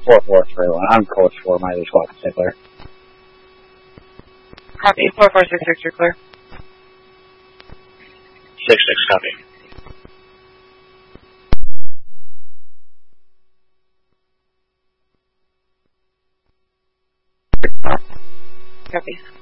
4-4-3-1. I'm Coach 4, my other squad can stay clear. Copy. 4-4-6-6, you're clear. 6-6, copy. Copy.